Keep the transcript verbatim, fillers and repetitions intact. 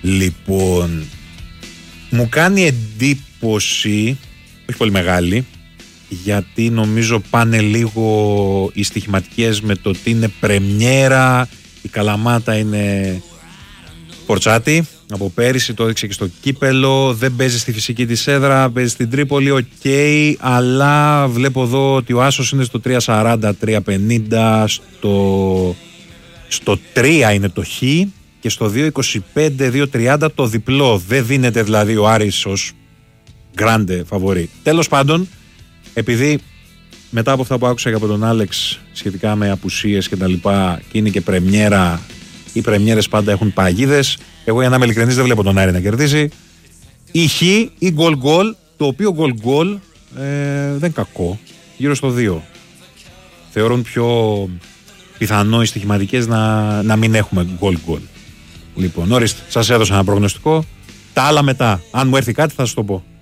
Λοιπόν, μου κάνει εντύπωση, όχι πολύ μεγάλη, γιατί νομίζω πάνε λίγο οι στοιχηματικές με το ότι είναι πρεμιέρα. Η Καλαμάτα είναι πορτσάτη από πέρυσι, το έδειξε και στο κύπελο. Δεν παίζει στη φυσική της έδρα, παίζει στην Τρίπολη, οκ, okay, αλλά βλέπω εδώ ότι ο άσος είναι στο τρία σαράντα τρία πενήντα, στο, στο τρία είναι το χ και στο δύο είκοσι πέντε δύο τριάντα το διπλό. Δεν δίνεται δηλαδή ο Άρης ως γκράντε φαβορί. Τέλος πάντων, επειδή μετά από αυτά που άκουσα και από τον Άλεξ σχετικά με απουσίες και τα λοιπά, και είναι και πρεμιέρα, οι πρεμιέρες πάντα έχουν παγίδες. Εγώ, για να είμαι ειλικρινής, δεν βλέπω τον Άρη να κερδίσει. Η χ ή γκολ γκολ, το οποίο γκολ γκολ ε, δεν είναι κακό, γύρω στο δύο. Θεωρούν πιο πιθανό οι στοιχηματικές να, να μην έχουμε γκολ γκολ. Λοιπόν, ορίστε, σας έδωσα ένα προγνωστικό. Τα άλλα μετά. Αν μου έρθει κάτι θα σας το πω.